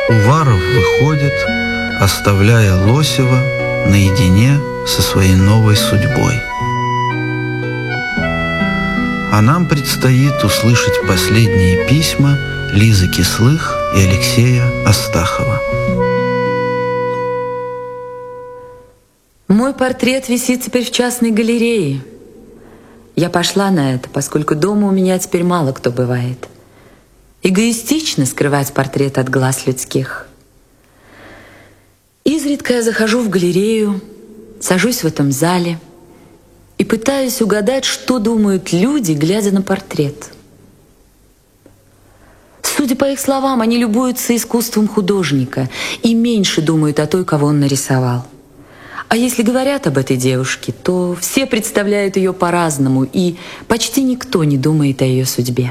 Уваров выходит, оставляя Лосева наедине со своей новой судьбой. А нам предстоит услышать последние письма Лизы Кислых и Алексея Астахова. Мой портрет висит теперь в частной галерее. Я пошла на это, поскольку дома у меня теперь мало кто бывает. Эгоистично скрывать портрет от глаз людских. Изредка я захожу в галерею, сажусь в этом зале и пытаюсь угадать, что думают люди, глядя на портрет. Судя по их словам, они любуются искусством художника и меньше думают о той, кого он нарисовал. А если говорят об этой девушке, то все представляют ее по-разному, и почти никто не думает о ее судьбе.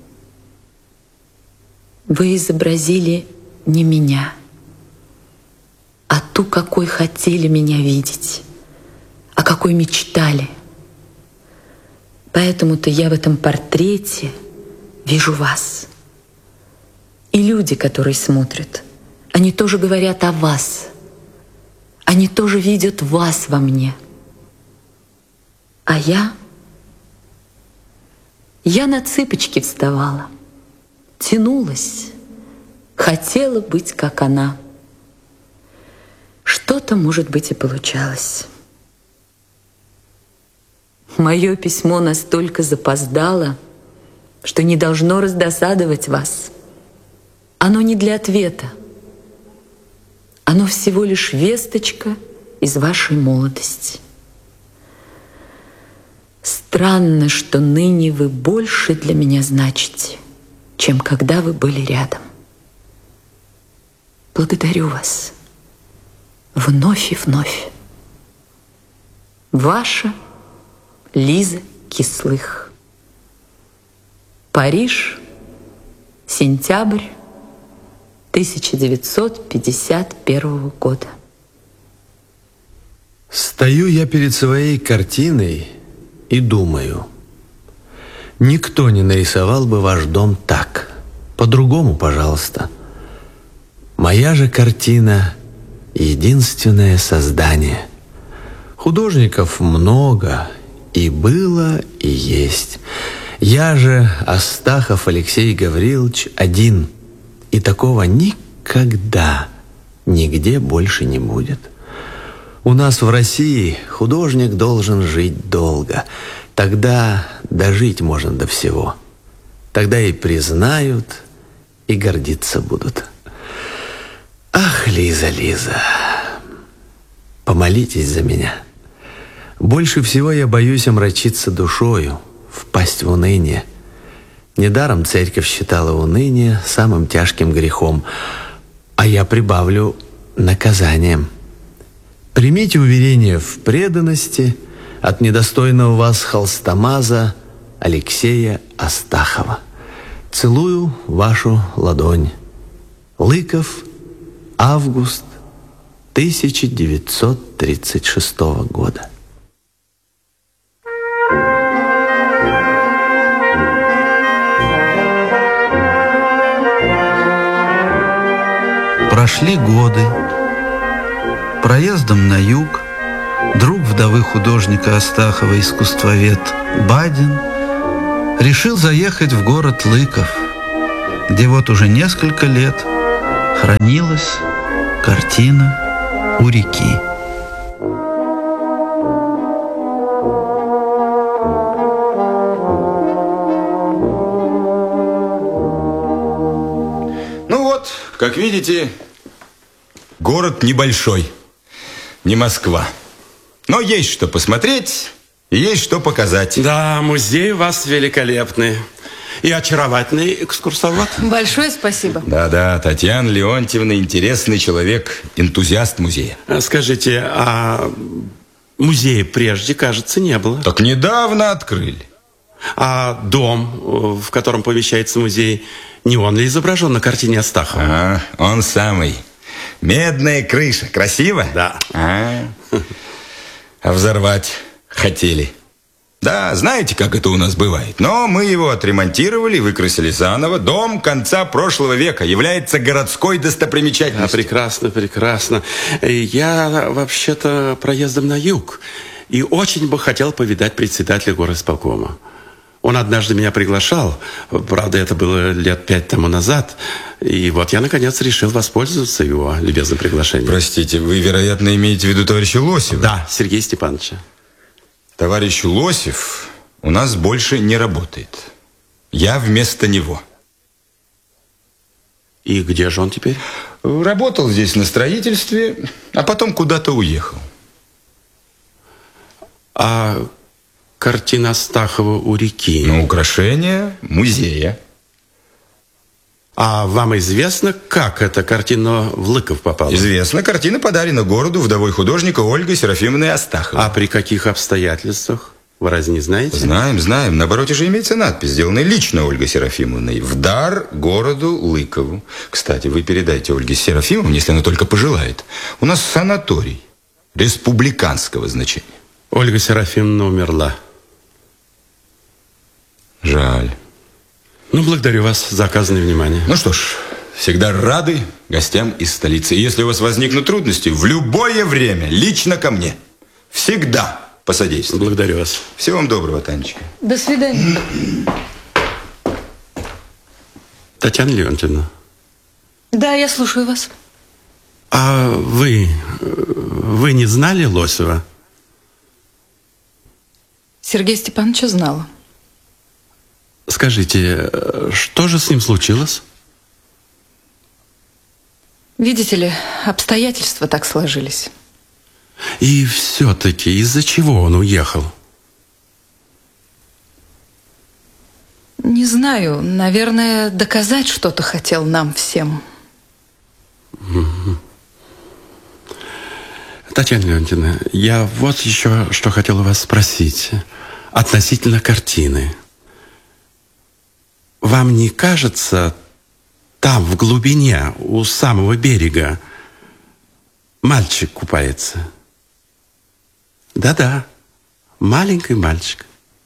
Вы изобразили не меня, а ту, какой хотели меня видеть, о какой мечтали. Поэтому-то я в этом портрете вижу вас. И люди, которые смотрят, они тоже говорят о вас. Они тоже видят вас во мне. А я на цыпочки вставала, тянулась, хотела быть, как она. Что-то, может быть, и получалось. Мое письмо настолько запоздало, что не должно раздосадовать вас. Оно не для ответа. Оно всего лишь весточка из вашей молодости. Странно, что ныне вы больше для меня значите, чем когда вы были рядом. Благодарю вас вновь и вновь. Ваша Лиза Кислых. Париж, сентябрь 1951 года. Стою я перед своей картиной и думаю, никто не нарисовал бы ваш дом так. По-другому, пожалуйста. Моя же картина — единственное создание. Художников много, и было, и есть. Я же, Астахов Алексей Гаврилович, один. И такого никогда, нигде больше не будет. У нас в России художник должен жить долго. Тогда дожить можно до всего. Тогда и признают, и гордиться будут. Ах, Лиза, Лиза, помолитесь за меня. Больше всего я боюсь омрачиться душою, впасть в уныние. Недаром церковь считала уныние самым тяжким грехом, а я прибавлю наказанием. Примите уверение в преданности от недостойного вас холстомаза Алексея Астахова. Целую вашу ладонь. Лыков, август 1936 года. Прошли годы. Проездом на юг друг вдовы художника Астахова, искусствовед Бадин, решил заехать в город Лыков, где вот уже несколько лет хранилась картина «У реки». Ну вот, как видите, город небольшой, не Москва. Но есть что посмотреть и есть что показать. Да, музей у вас великолепный. И очаровательный экскурсовод. Большое спасибо. Да-да, Татьяна Леонтьевна интересный человек, энтузиаст музея. Скажите, а музея прежде, кажется, не было? Так недавно открыли. А дом, в котором помещается музей, не он ли изображен на картине Астахова? Ага, он самый. Медная крыша. Красиво? Да. А взорвать хотели. Да, знаете, как это у нас бывает. Но мы его отремонтировали, выкрасили заново. Дом конца прошлого века является городской достопримечательностью. Прекрасно, прекрасно. Я вообще-то проездом на юг. И очень бы хотел повидать председателя горосполкома. Он однажды меня приглашал. Правда, это было лет 5 тому назад. И вот я, наконец, решил воспользоваться его любезным приглашением. Простите, вы, вероятно, имеете в виду товарища Лосева? Да, Сергея Степановича. Товарищ Лосев у нас больше не работает. Я вместо него. И где же он теперь? Работал здесь на строительстве, а потом куда-то уехал. А картина Астахова у реки? Ну, украшение музея. А вам известно, как эта картина в Лыков попала? Известно, картина подарена городу вдовой художника Ольгой Серафимовной Астаховой. А при каких обстоятельствах? Вы разве не знаете? Знаем, знаем. На обороте же имеется надпись, сделанная лично Ольгой Серафимовной. В дар городу Лыкову. Кстати, вы передайте Ольге Серафимовне, если она только пожелает. У нас санаторий республиканского значения. Ольга Серафимовна умерла. Жаль. Ну, благодарю вас за оказанное внимание. Ну что ж, всегда рады гостям из столицы. И если у вас возникнут трудности, в любое время лично ко мне. Всегда посодействую. Благодарю вас. Всего вам доброго, Танечка. До свидания. Татьяна Леонтьевна. Да, я слушаю вас. А вы не знали Лосева? Сергея Степановича знала. Скажите, что же с ним случилось? Видите ли, обстоятельства так сложились. И все-таки из-за чего он уехал? Не знаю, наверное, доказать что-то хотел нам всем. Татьяна Леонтьевна, я вот еще что хотел у вас спросить относительно картины. Вам не кажется, там, в глубине, у самого берега, мальчик купается? Да-да, маленький мальчик.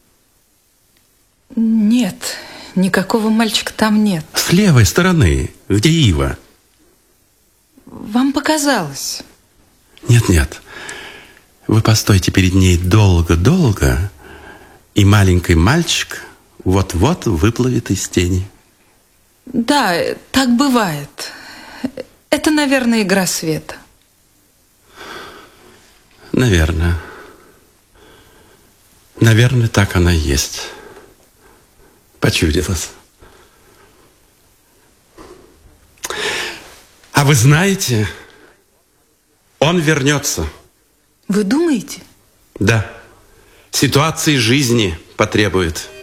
Нет, никакого мальчика там нет. С левой стороны, где ива. Вам показалось. Нет-нет, вы постойте перед ней долго-долго, и маленький мальчик вот-вот выплывет из тени. Да, так бывает. Это, наверное, игра света. Наверное. Наверное, так она и есть. Почудилось. А вы знаете, он вернется. Вы думаете? Да. Ситуации жизни потребует.